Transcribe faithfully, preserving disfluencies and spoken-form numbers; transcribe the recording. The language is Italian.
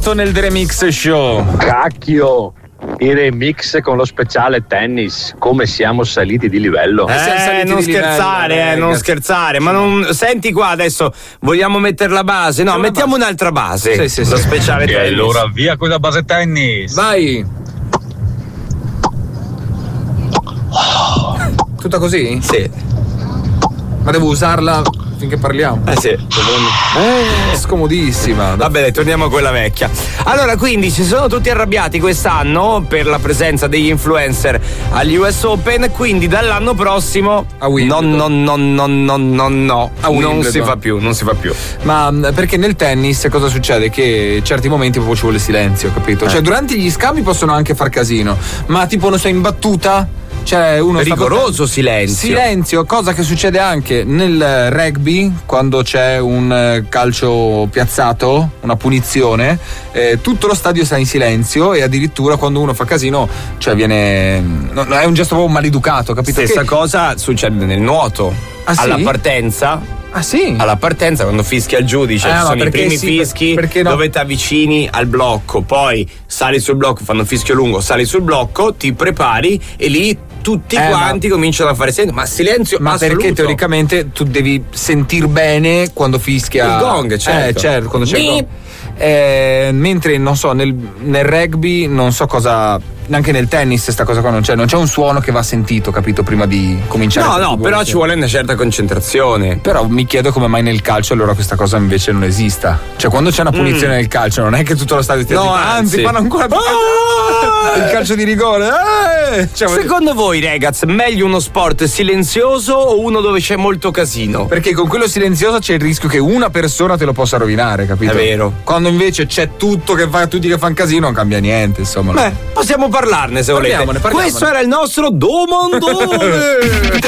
bentornato nel Remix Show. Cacchio, i remix con lo speciale tennis, come siamo saliti di livello. Eh, non scherzare, livello, eh, non scherzare, ma non senti qua adesso vogliamo mettere la base? No, mettiamo base. Un'altra base. Sì, sì, lo sì. speciale E tennis. allora via con la base tennis. Vai. Tutta così? Sì. Ma devo usarla finché parliamo? Eh sì. Eh, scomodissima. Va bene, torniamo a quella vecchia. Allora, quindi si sono tutti arrabbiati quest'anno per la presenza degli influencer agli U S Open, quindi dall'anno prossimo a Wimbledon. No, no, no, no, no, no, a non si fa più, non si fa più. Ma perché nel tennis cosa succede? Che certi momenti proprio ci vuole silenzio, capito? Eh. Cioè durante gli scambi possono anche far casino, ma tipo non so, in battuta c'è uno rigoroso silenzio. Silenzio, cosa che succede anche nel rugby quando c'è un calcio piazzato, una punizione, eh, tutto lo stadio sta in silenzio e addirittura quando uno fa casino, cioè viene no, è un gesto proprio maleducato, capito? Stessa che... cosa succede nel nuoto. Ah, alla sì? partenza. Ah sì? Alla partenza quando fischia il giudice, eh, ci sono i primi sì, fischi perché no? dove ti avvicini al blocco, poi sali sul blocco, fanno fischio lungo, sali sul blocco, ti prepari e lì tutti eh, quanti ma... cominciano a fare silenzio, ma silenzio ma assoluto. Perché teoricamente tu devi sentir bene quando fischia il gong, certo. Eh, certo, quando c'è il gong. Eh, mentre non so nel, nel rugby non so cosa, anche nel tennis sta cosa qua non c'è, non c'è un suono che va sentito, capito, prima di cominciare. No, no, però ci vuole una certa concentrazione. Però mi chiedo come mai nel calcio allora questa cosa invece non esista. Cioè quando c'è una punizione mm. nel calcio non è che tutto lo stadio stia no, anzi, anzi fanno ancora più ah! il calcio di rigore. Eh! Cioè, secondo voi ragazzi, meglio uno sport silenzioso o uno dove c'è molto casino? Perché con quello silenzioso c'è il rischio che una persona te lo possa rovinare, capito? È vero. Quando invece c'è tutto che fa, tutti che fanno casino, non cambia niente, insomma. Beh, possiamo parlarne se volete. Parliamone, parliamone. Questo era il nostro domandone.